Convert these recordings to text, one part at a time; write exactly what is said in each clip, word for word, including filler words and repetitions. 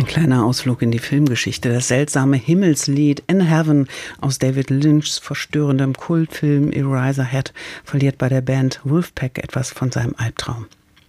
Kleiner Ausflug in die Filmgeschichte. Das seltsame Himmelslied In Heaven aus David Lynchs verstörendem Kultfilm Eraserhead verliert bei der Band Wolfpack etwas von seinem Albtraum.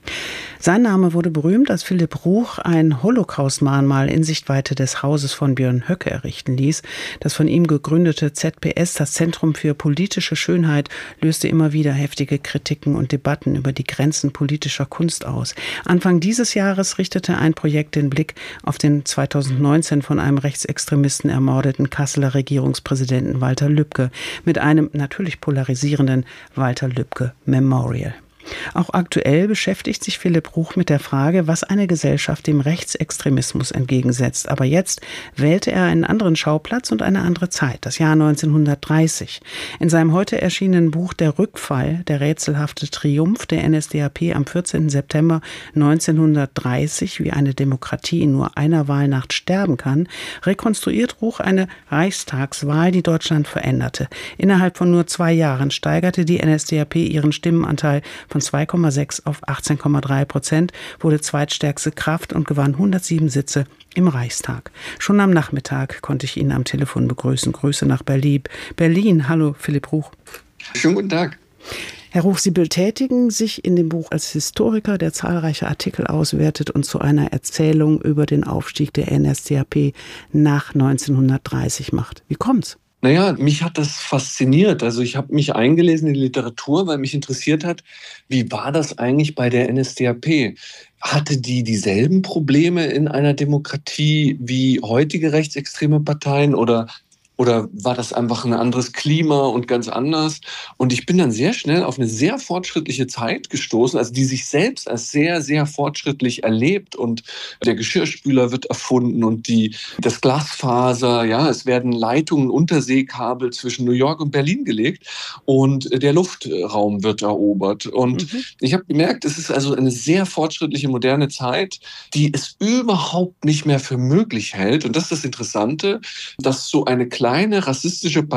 Sein Name wurde berühmt, als Philipp Ruch ein Holocaust-Mahnmal in Sichtweite des Hauses von Björn Höcke errichten ließ. Das von ihm gegründete Z P S, das Zentrum für politische Schönheit, löste immer wieder heftige Kritiken und Debatten über die Grenzen politischer Kunst aus. Anfang dieses Jahres richtete ein Projekt den Blick auf den zweitausendneunzehn von einem Rechtsextremisten ermordeten Kasseler Regierungspräsidenten Walter Lübcke mit einem natürlich polarisierenden Walter Lübcke Memorial. Auch aktuell beschäftigt sich Philipp Ruch mit der Frage, was eine Gesellschaft dem Rechtsextremismus entgegensetzt. Aber jetzt wählte er einen anderen Schauplatz und eine andere Zeit, das Jahr neunzehnhundertdreißig. In seinem heute erschienenen Buch Der Rückfall, der rätselhafte Triumph der N S D A P am vierzehnten September neunzehnhundertdreißig, wie eine Demokratie in nur einer Wahlnacht sterben kann, rekonstruiert Ruch eine Reichstagswahl, die Deutschland veränderte. Innerhalb von nur zwei Jahren steigerte die N S D A P ihren Stimmenanteil von zwei Komma sechs auf achtzehn Komma drei Prozent, wurde zweitstärkste Kraft und gewann hundertsieben Sitze im Reichstag. Schon am Nachmittag konnte ich ihn am Telefon begrüßen. Grüße nach Berlin. Berlin, hallo Philipp Ruch. Schönen guten Tag. Herr Ruch, Sie betätigen sich in dem Buch als Historiker, der zahlreiche Artikel auswertet und zu einer Erzählung über den Aufstieg der N S D A P nach neunzehnhundertdreißig macht. Wie kommt's? Naja, mich hat das fasziniert. Also ich habe mich eingelesen in die Literatur, weil mich interessiert hat, wie war das eigentlich bei der N S D A P? Hatte die dieselben Probleme in einer Demokratie wie heutige rechtsextreme Parteien oder Oder war das einfach ein anderes Klima und ganz anders? Und ich bin dann sehr schnell auf eine sehr fortschrittliche Zeit gestoßen, also die sich selbst als sehr, sehr fortschrittlich erlebt. Und der Geschirrspüler wird erfunden und die, das Glasfaser, ja, es werden Leitungen, Unterseekabel zwischen New York und Berlin gelegt und der Luftraum wird erobert. Und mhm. ich habe gemerkt, es ist also eine sehr fortschrittliche, moderne Zeit, die es überhaupt nicht mehr für möglich hält. Und das ist das Interessante, dass so eine kleine kleine rassistische